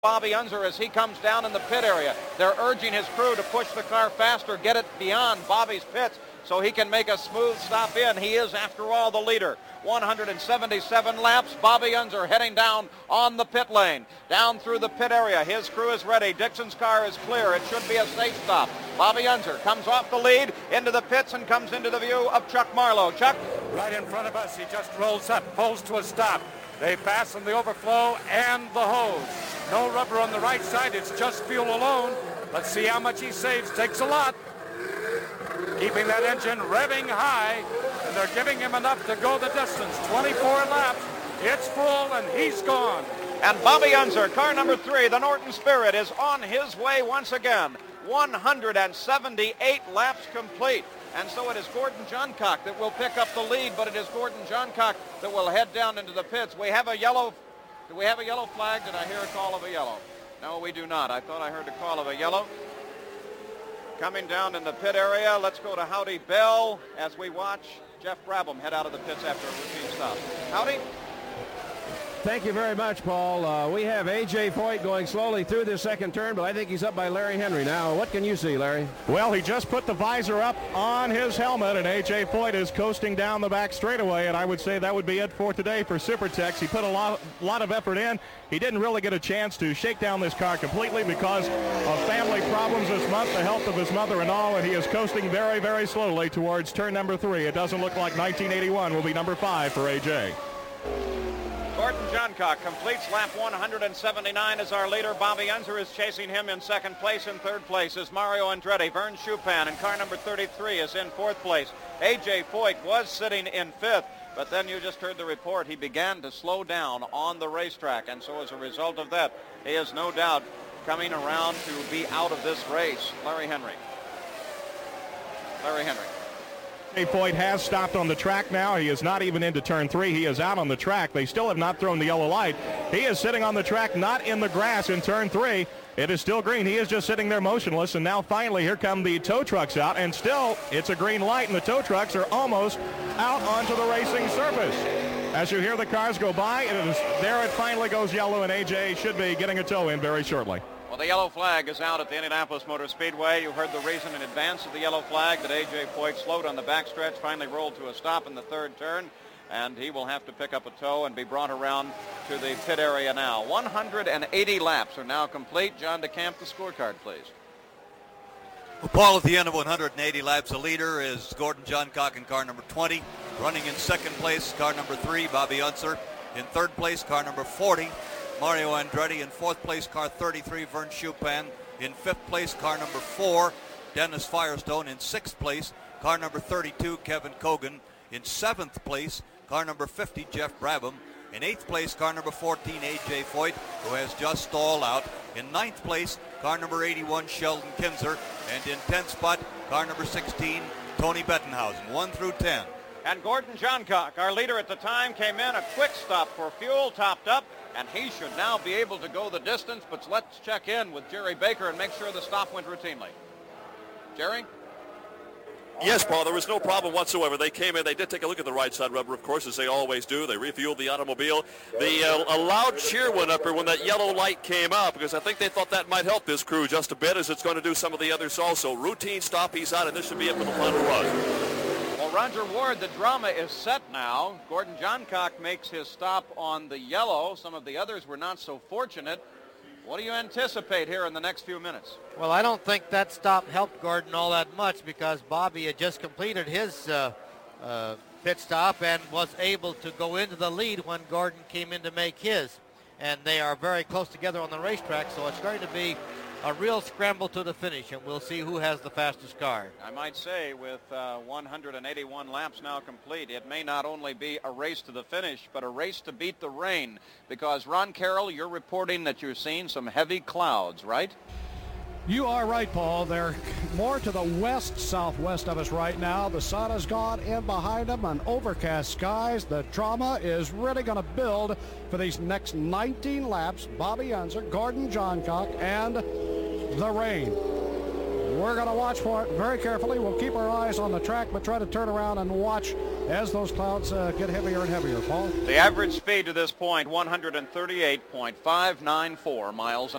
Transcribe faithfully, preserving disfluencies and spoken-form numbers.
Bobby Unser as he comes down in the pit area. They're urging his crew to push the car faster, get it beyond Bobby's pits so he can make a smooth stop in. He is, after all, the leader. one hundred seventy-seven laps. Bobby Unser heading down on the pit lane. Down through the pit area. His crew is ready. Dixon's car is clear. It should be a safe stop. Bobby Unser comes off the lead into the pits and comes into the view of Chuck Marlowe. Chuck? Right in front of us. He just rolls up, pulls to a stop. They fasten the overflow and the hose. No rubber on the right side. It's just fuel alone. Let's see how much he saves. Takes a lot. Keeping that engine revving high, and they're giving him enough to go the distance. twenty-four laps. It's full, and he's gone. And Bobby Unser, car number three, the Norton Spirit, is on his way once again. one hundred seventy-eight laps complete. And so it is Gordon Johncock that will pick up the lead, but it is Gordon Johncock that will head down into the pits. We have a yellow, do we have a yellow flag? Did I hear a call of a yellow? No, we do not. I thought I heard a call of a yellow. Coming down in the pit area, let's go to Howdy Bell as we watch Jeff Brabham head out of the pits after a routine stop. Howdy? Thank you very much, Paul. Uh, we have A J Foyt going slowly through this second turn, but I think he's up by Larry Henry now. What can you see, Larry? Well, he just put the visor up on his helmet, and A J Foyt is coasting down the back straightaway, and I would say that would be it for today for Supertex. He put a lot, lot of effort in. He didn't really get a chance to shake down this car completely because of family problems this month, the health of his mother and all, and he is coasting very, very slowly towards turn number three. It doesn't look like nineteen eighty-one will be number five for A J. Gordon Johncock completes lap one hundred seventy-nine as our leader. Bobby Unser is chasing him in second place. In third place is Mario Andretti. Vern Chupan in car number thirty-three is in fourth place. A J Foyt was sitting in fifth, but then you just heard the report. He began to slow down on the racetrack, and so as a result of that, he is no doubt coming around to be out of this race. Larry Henry. Larry Henry. A J Foyt has stopped on the track now. He is not even into turn three. He is out on the track. They still have not thrown the yellow light. He is sitting on the track, not in the grass in turn three. It is still green. He is just sitting there motionless, and now finally here come the tow trucks out, and still it's a green light, and the tow trucks are almost out onto the racing surface. As you hear the cars go by, it is there it finally goes yellow, and A J should be getting a tow in very shortly. Well, the yellow flag is out at the Indianapolis Motor Speedway. You heard the reason in advance of the yellow flag, that A J Foyt slowed on the backstretch, finally rolled to a stop in the third turn, and he will have to pick up a tow and be brought around to the pit area now. one hundred eighty laps are now complete. John DeCamp, the scorecard, please. Well, Paul, at the end of one hundred eighty laps, the leader is Gordon Johncock in car number twenty. Running in second place, car number three, Bobby Unser. In third place, car number forty, Mario Andretti. In fourth place, car thirty-three, Vern Chupan. In fifth place, car number four, Dennis Firestone. In sixth place, car number thirty-two, Kevin Cogan. In seventh place, car number fifty, Jeff Brabham. In eighth place, car number fourteen, A J Foyt, who has just stalled out. In ninth place, car number eighty-one, Sheldon Kinzer. And in tenth spot, car number sixteen, Tony Bettenhausen, one through ten. And Gordon Johncock, our leader at the time, came in a quick stop for fuel, topped up, and he should now be able to go the distance. But let's check in with Jerry Baker and make sure the stop went routinely. Jerry? Yes, Paul, there was no problem whatsoever. They came in, they did take a look at the right side rubber, of course, as they always do. They refueled the automobile. The uh, a loud cheer went up here when that yellow light came out, because I think they thought that might help this crew just a bit, as it's going to do some of the others also. Routine stop, he's out, and this should be it for the final run. Well, Roger Ward, the drama is set now. Gordon Johncock makes his stop on the yellow. Some of the others were not so fortunate. What do you anticipate here in the next few minutes? Well, I don't think that stop helped Gordon all that much, because Bobby had just completed his uh, uh, pit stop and was able to go into the lead when Gordon came in to make his. And they are very close together on the racetrack, so it's going to be a real scramble to the finish, and we'll see who has the fastest car. I might say, with uh, one hundred eighty-one laps now complete, it may not only be a race to the finish, but a race to beat the rain. Because, Ron Carroll, you're reporting that you're seeing some heavy clouds, right? You are right, Paul. They're more to the west-southwest of us right now. The sun has gone in behind them and overcast skies. The drama is really going to build for these next nineteen laps. Bobby Unser, Gordon Johncock, and the rain. We're going to watch for it very carefully. We'll keep our eyes on the track, but try to turn around and watch as those clouds uh, get heavier and heavier, Paul. The average speed to this point, one hundred thirty-eight point five nine four miles an